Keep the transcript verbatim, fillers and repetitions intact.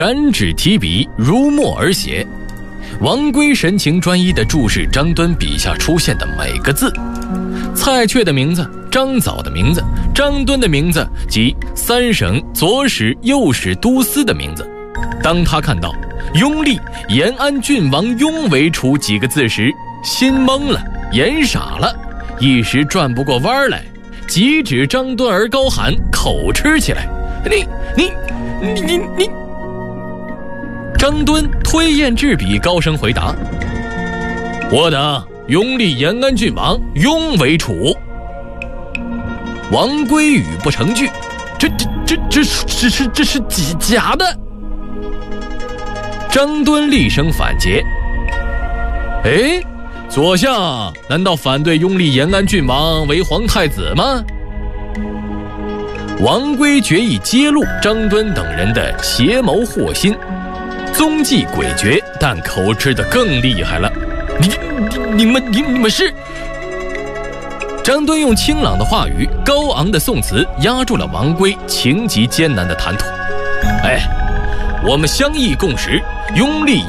展纸提笔，如墨而写。王圭神情专一地注视张敦笔下出现的每个字。蔡确的名字，张藻的名字，张敦的名字及三省左使、右使、都司的名字。当他看到拥立延安郡王雍为楚几个字时，心懵了，眼傻了，一时转不过弯来，急指张敦而高喊，口吃起来：“你你你你你！”张敦推砚制笔，高声回答：“我等拥立延安郡王雍为楚。”王圭语不成句：“这这这这这是这是假的。”张敦厉声反诘：“哎，左相难道反对拥立延安郡王为皇太子吗？”王圭决意揭露张敦等人的邪谋祸心，踪迹诡谲，但口吃得更厉害了。你你你们你你们是？张敦用清朗的话语、高昂的宋词压住了王圭情急艰难的谈吐。哎，我们相议共识，拥立